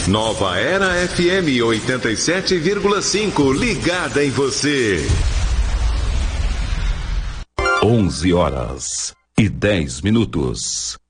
Nova Era FM 87,5, ligada em você. 11h10.